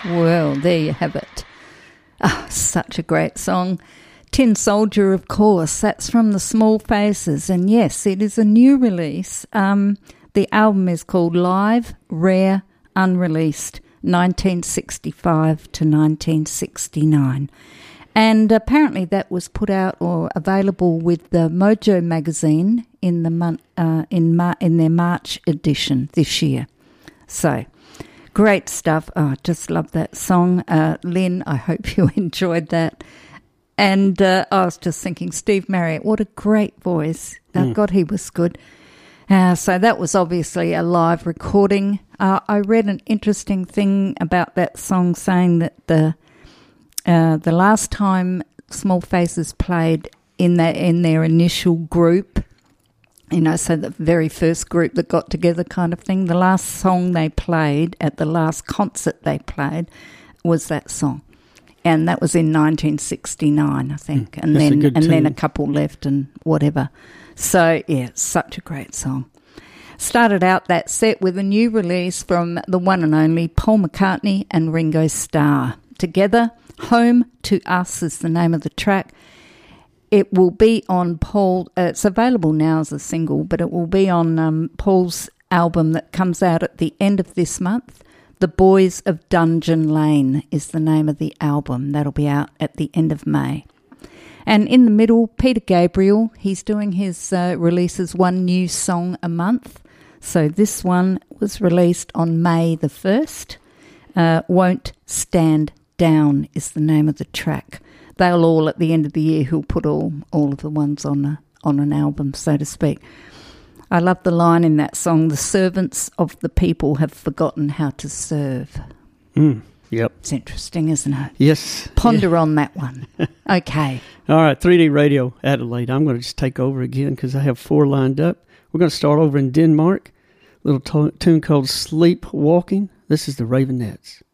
Well, there you have it. Ah, such a great song. Tin Soldier, of course, that's from the Small Faces. And yes, it is a new release. The album is called Live, Rare, Unreleased, 1965 to 1969. And apparently that was put out or available with the Mojo magazine in the in their March edition this year. So, great stuff. Oh, I just love that song. Lynn, I hope you enjoyed that. And I was just thinking, Steve Marriott, what a great voice. God, he was good. So that was obviously a live recording. I read an interesting thing about that song saying that the last time Small Faces played in their initial group, you know, so the very first group that got together kind of thing, the last song they played at the last concert they played was that song. And that was in 1969, I think. And then a couple left and whatever. So, yeah, such a great song. Started out that set with a new release from the one and only Paul McCartney and Ringo Starr. Together, Home to Us is the name of the track. It will be on Paul. It's available now as a single, but it will be on Paul's album that comes out at the end of this month. The Boys of Dungeon Lane is the name of the album. That'll be out at the end of May. And in the middle, Peter Gabriel, he's doing his releases one new song a month. So this one was released on May the 1st. Won't Stand Down is the name of the track. They'll all, at the end of the year, he'll put all of the ones on an album, so to speak. I love the line in that song, the servants of the people have forgotten how to serve. Yep. It's interesting, isn't it? Yes. Ponder on that one. Okay. All right, 3D Radio Adelaide. I'm going to just take over again because I have 4 lined up. We're going to start over in Denmark. A little tune called Sleepwalking. This is the Ravenettes.